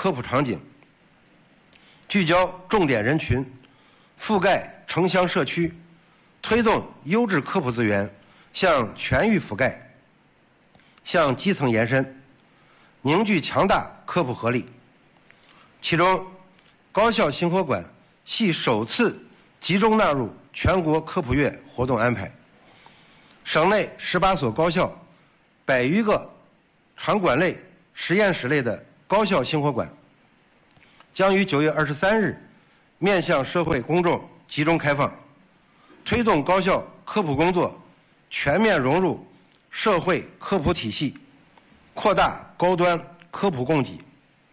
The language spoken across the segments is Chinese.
科普场景，聚焦重点人群，覆盖城乡社区，推动优质科普资源向全域覆盖，向基层延伸，凝聚强大科普合力。其中，高校星火馆系首次集中纳入全国科普月活动安排。省内18所高校100余个场馆类、实验室类的高校星火馆，将于9月23日面向社会公众集中开放，推动高校科普工作全面融入社会科普体系，扩大高端科普供给。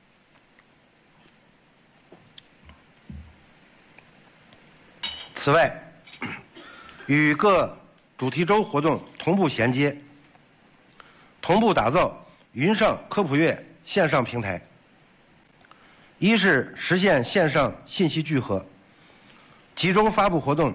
此外，与各主题周活动同步衔接，同步打造云上科普月线上平台。一是实现线上信息聚合，集中发布活动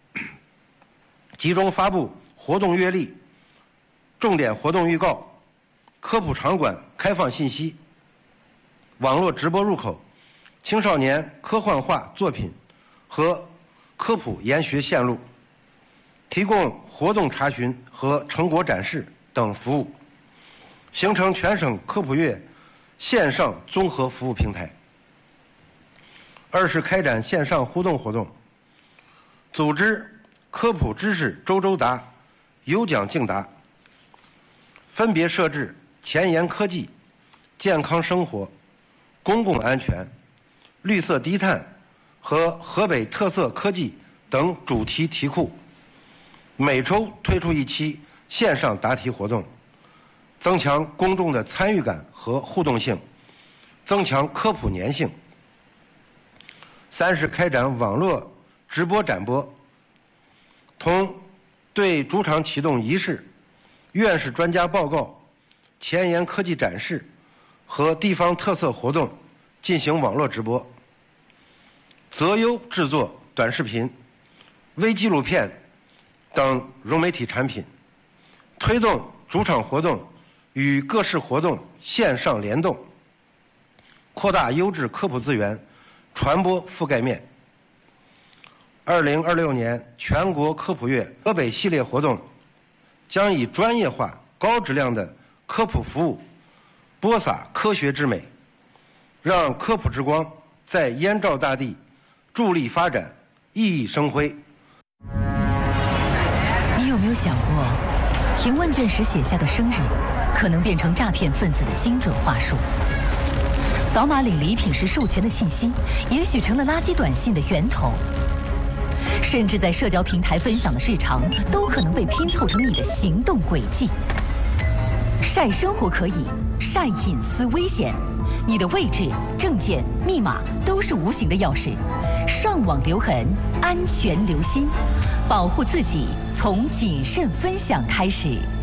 月历、重点活动预告、科普场馆开放信息、网络直播入口、青少年科幻化作品和科普研学线路，提供活动查询和成果展示等服务，形成全省科普月线上综合服务平台。二是开展线上互动活动，组织科普知识周周答、有奖竞答，分别设置前沿科技、健康生活、公共安全、绿色低碳和河北特色科技等主题题库，每周推出一期线上答题活动，增强公众的参与感和互动性，增强科普粘性。三是开展网络直播展播，同对主场启动仪式、院士专家报告、前沿科技展示和地方特色活动进行网络直播，择优制作短视频、微纪录片等融媒体产品，推动主场活动与各式活动线上联动，扩大优质科普资源传播覆盖面。2026年全国科普月河北系列活动将以专业化、高质量的科普服务播撒科学之美，让科普之光在燕赵大地助力发展，熠熠生辉。 你有没有想过，填问卷时写下的生日，可能变成诈骗分子的精准话术？扫码领礼品时授权的信息，也许成了垃圾短信的源头。甚至在社交平台分享的日常，都可能被拼凑成你的行动轨迹。晒生活可以，晒隐私危险。你的位置、证件、密码都是无形的钥匙，上网留痕，安全留心，保护自己从谨慎分享开始。